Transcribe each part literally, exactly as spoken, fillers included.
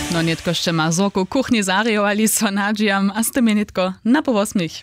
No netko še ma zorku kuchni zariovali so nadžiam, a ste mi netko na povosmich.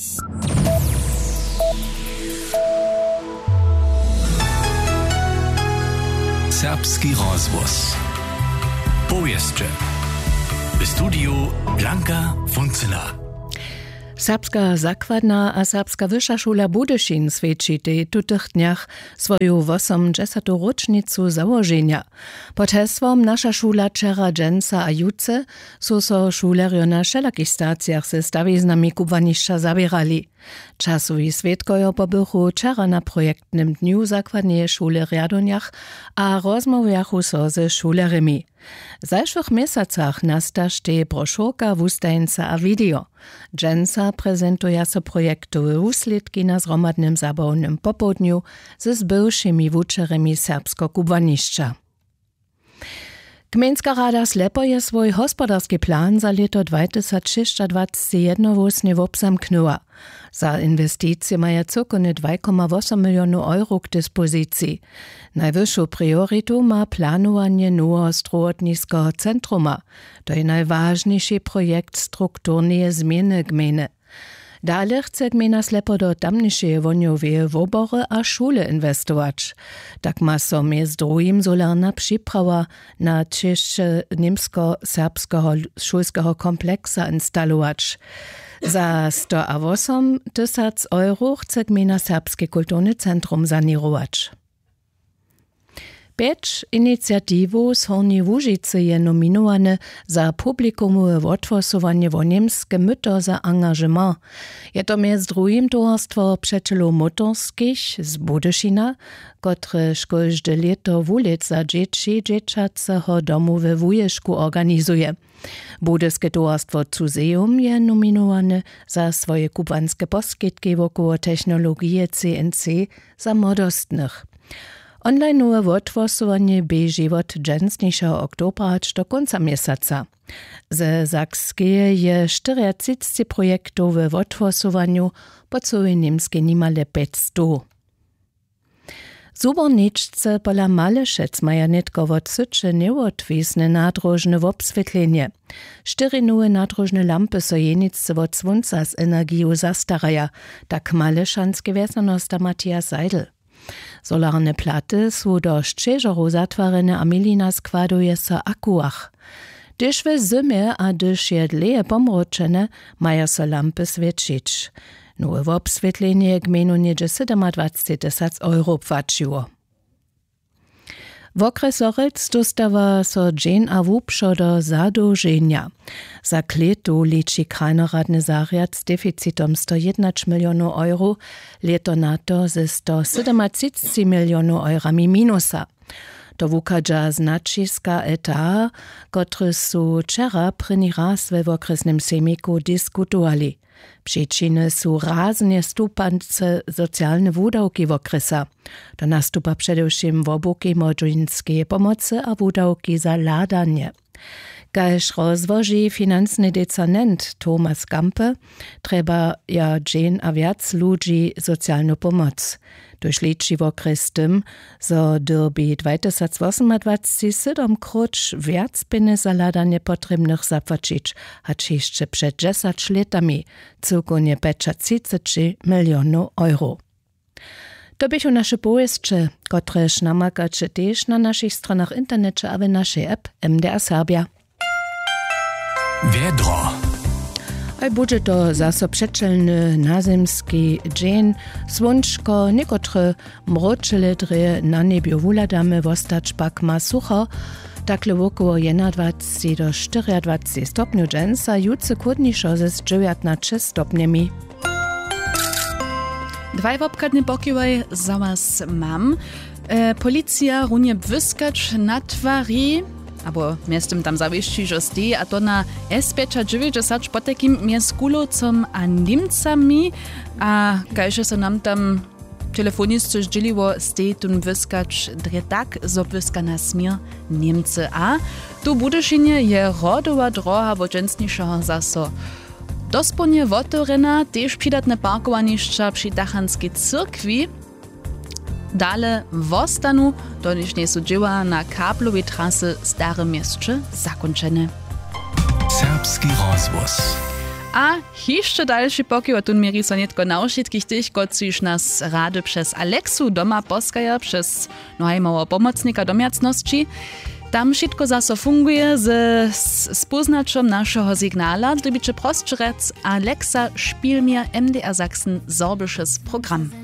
Serbski rozvoz. Powieszcze. W studiu Blanka Funcyna. Serbska zakładna a serbska wyższa szula Budyszin svedči tej tutych dniach swoją osiemdziesiątą rocznicu założenia. Pod hesłom Nasza szula Czera Dżęca a Juce są so szulerio na wszelakich stacjach ze stawiznami kubaniszcza zabierali. Czasowi svedkojo pobychu Czera na projektnym dniu zakładnej szule Radoniach a rozmawiachu so ze szulerami. W zajszłych miesacach nastasz te broszurka, wustajenca a video. Dżęca prezentuje so projektowe usledki na zromadnym zabawnym popołudniu ze zbyłszymi wuczerami serbsko-kubaniszcza. Gminska rada Slepo je swój hospodarski plan za leto dwa tysiące dwadzieścia jeden wopsamknęła. Za inwestycje mają cokone dwa przecinek osiem milionów euro k dyspozycji. Najwyższą priorytu ma planowanie nowego zdrowotniczego centruma. To jest najważniejszy projekt strukturnej zmiany gminy. Dalej chce gmina Slepo do tamniejszej woniowej wobory a szule inwestować. Tak ma so między drugim solarna przyprawa na czyszcze niemsko-serbskiego szulskiego kompleksa instalować. Za sto osiem tysięcy euro chce gmina Serbskie Kulturne Centrum sanirować. Pięć inicjatywów z Hornej Łużycy je nominowane za publikumowe odgłosowanie w niemskie myto za engagement. Je to między drugim towarstwo przyjaciół motorskich z Budyszina, które szkolne leto wulic za dzieci dzieciacego domu we Wujeszku organizuje. Budyskie towarstwo Cuzeum je nominowane za swoje kubanskie poskitki wokoło technologii C N C za młodostnych. Online'owe odgłosowanie bieży od dżęsniejszego oktobra aż do końca miesiąca. Ze Sakskie je czterdzieści projektów w odgłosowaniu, po całej niemskiej niemale pięćset. Zuborniczce pola Malešec maja netko od syczy nieodwisne nadrożne obswietlenie. Cztery nowe nadrożne lampy so jenicce od słońca z energią zastaraja, tak maleszanskie wiesnosta Matthias Seidel. Solarne platy są do szczerzoru zatwarene a milina składuje so akuach. Gdyż w zimie a gdyż je dleje pomroczene, maja so lampy świecić. Nowe obswietlenie gminu niedzie dwadzieścia tysięcy euro płaciło. W okresorec dostawa so dżen a wupszo do zadłużenia. Za kletu liczy krajnoradny zariad z deficytom sto jedenaście milionów euro, leto na to ze sto siedemdziesiąt milionów eurami minusa. To wukadża značiska eta, które su wczera pryni raz we okresnym sejmiku diskutowali. Przyczyny są raznie stupance socjalne wudałki w okresa. To nastupa przedewším wobuki modżińskiej pomocy a wudałki za ladanie. Kaž rozwoży finansny decernent Thomas Gampe, treba ja dżen a wiac ludzi socjalną pomoc. Dośliczy w okres tym, zo derby dwa tysiące osiemdziesiąt krocz wiac piny za ladanie potrzebnych zapłacić, acz jeszcze przed dziesięcioma latami cukunie trzydzieści milionów euro. To były nasze powieści, które namakacie też na naszych stronach internecie a w naszej app M D R Serbia. Wiedro. A będzie to zase przeczelny nazemski dzień, słonczko, niekotre mroczele dry na niebiu wuladamy, wostać pak ma sucho, takle wokoło dwadzieścia jeden do czterdziestu stopniu dżęsa, jutce kłodniejszo ze dziewiętnastu stopniami. Dwaj wopkadne pokiwaj za was mam. E, policja runie wyskacz na twari, albo miestem tam zawieszczy, że stoi, a to na S pięć dziewięćdziesiąt po takim między Kulocom a Niemcami, a kajże se nam tam telefonistce zdzieliło, stoi tu wyskacz dre tak, zo wyska na smier Niemcy, a tu Budyszynie je rodowa droga wodżęsniejsza zaso. Dosponie wotorena, też przydatne parkowaniszcza przy Dachanskiej cyrkwi. dale wostanu, doniż nie są dzieła na kablowej trasy Stare Mieszcze zakończone. Serbski rozwóz. A jeszcze dalszy pokiej o tym mieri so nietko na wszystkich tych, kociż nas rady przez Aleksu doma poskaja, przez nohajmowo pomocnika domiacności. Tam wszystko zaso funguje z, z spoznaczem naszego signala, gdybyście prostszy rec Alexa spiel mir M D R Sachsen sorbisches Programm.